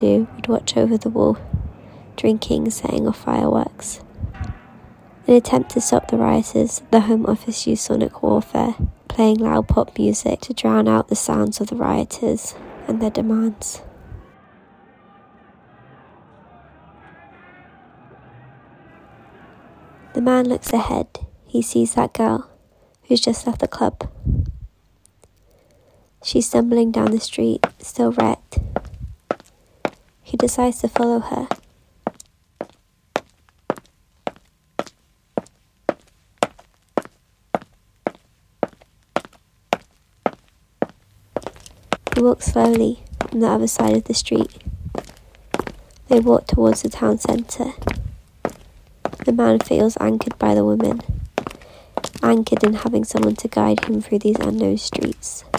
would watch over the wall, drinking and setting off fireworks. In an attempt to stop the rioters, the Home Office used sonic warfare, playing loud pop music to drown out the sounds of the rioters and their demands. The man looks ahead. He sees that girl, who's just left the club. She's stumbling down the street, still wrecked. He decides to follow her. He walks slowly from the other side of the street. They walk towards the town centre. The man feels anchored by the woman, anchored in having someone to guide him through these unknown streets.